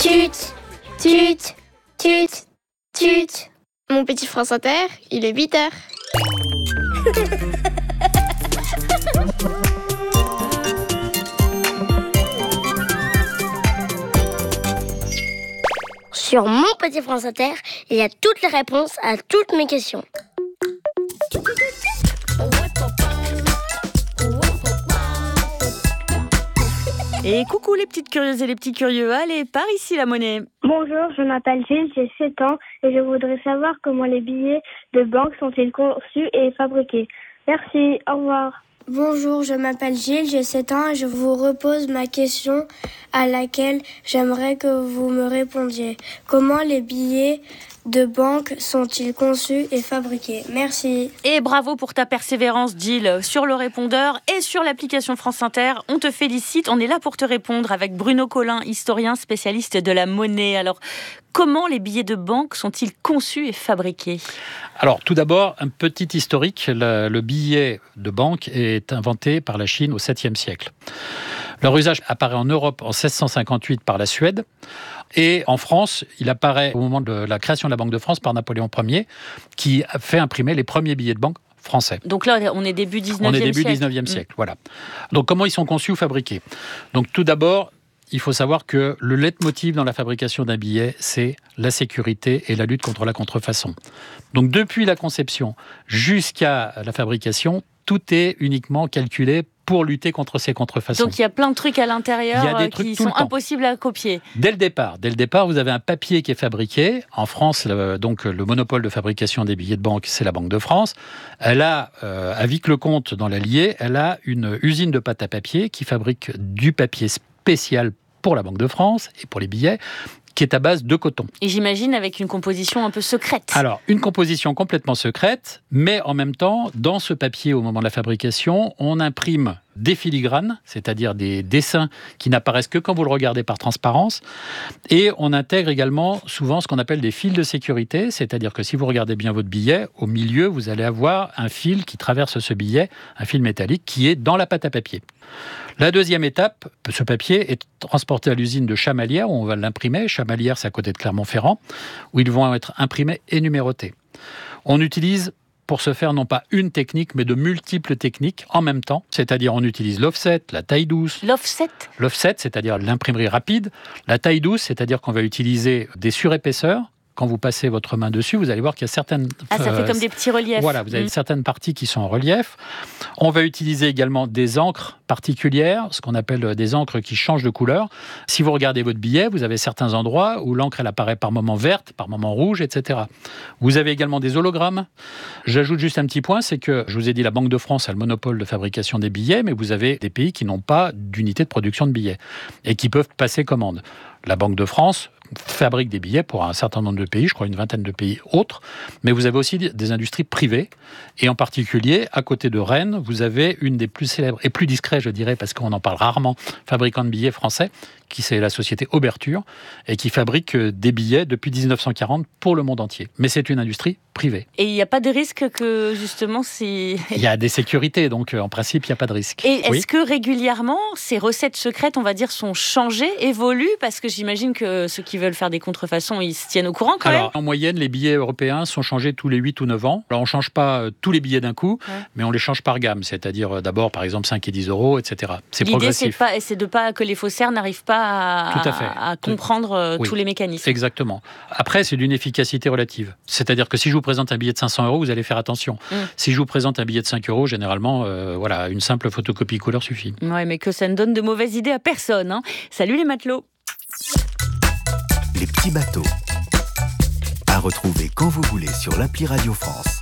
Tut, tut, tut, tut. Mon petit France Inter, il est 8h. Sur mon petit France Inter, il y a toutes les réponses à toutes mes questions. Et coucou les petites curieuses et les petits curieux, allez, par ici la monnaie. Bonjour, je m'appelle Gilles, j'ai 7 ans et je voudrais savoir comment les billets de banque sont-ils conçus et fabriqués. Merci, au revoir. Bonjour, je m'appelle Gilles, j'ai 7 ans et je vous repose ma question à laquelle j'aimerais que vous me répondiez. Comment les billets de banque sont-ils conçus et fabriqués? Merci. Et bravo pour ta persévérance, Gilles, sur le répondeur et sur l'application France Inter. On te félicite, on est là pour te répondre avec Bruno Collin, historien spécialiste de la monnaie. Alors, comment les billets de banque sont-ils conçus et fabriqués? Alors, tout d'abord, un petit historique. Le billet de banque est inventé par la Chine au 7e siècle. Leur usage apparaît en Europe en 1658 par la Suède. Et en France, il apparaît au moment de la création de la Banque de France par Napoléon Ier, qui a fait imprimer les premiers billets de banque français. Donc là, on est début 19e siècle. On est début 19e siècle, voilà. Donc, comment ils sont conçus ou fabriqués? Donc, tout d'abord, il faut savoir que le leitmotiv dans la fabrication d'un billet, c'est la sécurité et la lutte contre la contrefaçon. Donc, depuis la conception jusqu'à la fabrication, tout est uniquement calculé pour lutter contre ces contrefaçons. Donc il y a plein de trucs à l'intérieur qui sont impossibles à copier. Dès le départ, vous avez un papier qui est fabriqué. En France, donc le monopole de fabrication des billets de banque, c'est la Banque de France. Elle a, à Vic-le-Comte, dans l'Allier, elle a une usine de pâte à papier qui fabrique du papier spécial pour la Banque de France et pour les billets, qui est à base de coton. Et j'imagine avec une composition un peu secrète. Alors, une composition complètement secrète, mais en même temps, dans ce papier, au moment de la fabrication, on imprime des filigranes, c'est-à-dire des dessins qui n'apparaissent que quand vous le regardez par transparence, et on intègre également souvent ce qu'on appelle des fils de sécurité, c'est-à-dire que si vous regardez bien votre billet, au milieu, vous allez avoir un fil qui traverse ce billet, un fil métallique qui est dans la pâte à papier. La deuxième étape, ce papier est transporté à l'usine de Chamalières, où on va l'imprimer. Chamalières, c'est à côté de Clermont-Ferrand, où ils vont être imprimés et numérotés. On utilise pour ce faire non pas une technique, mais de multiples techniques en même temps. C'est-à-dire on utilise l'offset, la taille douce. L'offset ? L'offset, c'est-à-dire l'imprimerie rapide. La taille douce, c'est-à-dire qu'on va utiliser des surépaisseurs. Quand vous passez votre main dessus, vous allez voir qu'il y a certaines... ça fait comme des petits reliefs. Voilà, vous avez certaines parties qui sont en relief. On va utiliser également des encres particulières, ce qu'on appelle des encres qui changent de couleur. Si vous regardez votre billet, vous avez certains endroits où l'encre, elle apparaît par moments verte, par moments rouge, etc. Vous avez également des hologrammes. J'ajoute juste un petit point, c'est que, je vous ai dit, la Banque de France a le monopole de fabrication des billets, mais vous avez des pays qui n'ont pas d'unité de production de billets et qui peuvent passer commande. La Banque de France fabrique des billets pour un certain nombre de pays, je crois une vingtaine de pays autres, mais vous avez aussi des industries privées, et en particulier, à côté de Rennes, vous avez une des plus célèbres et plus discrètes, je dirais, parce qu'on en parle rarement, fabricant de billets français, qui c'est la société Auberture, et qui fabrique des billets depuis 1940 pour le monde entier. Mais c'est une industrie privée. Et il n'y a pas de risque que, justement, c'est... Il y a des sécurités, donc en principe, il n'y a pas de risque. Et est-ce que régulièrement, ces recettes secrètes, on va dire, sont changées, évoluent? Parce que j'imagine que ceux qui veulent faire des contrefaçons, ils se tiennent au courant quand même. En moyenne, les billets européens sont changés tous les 8 ou 9 ans. Alors, on ne change pas tous les billets d'un coup, mais on les change par gamme. C'est-à-dire d'abord, par exemple, 5 et 10 euros, etc. C'est progressif. L'idée, c'est de pas que les faussaires n'arrivent pas à comprendre tous les mécanismes. Exactement. Après, c'est d'une efficacité relative. C'est-à-dire que si je vous présente un billet de 500 euros, vous allez faire attention. Si je vous présente un billet de 5 euros, généralement, une simple photocopie couleur suffit. Oui, mais que ça ne donne de mauvaises idées à personne. Hein. Salut les matelots. Les petits bateaux. À retrouver quand vous voulez sur l'appli Radio France.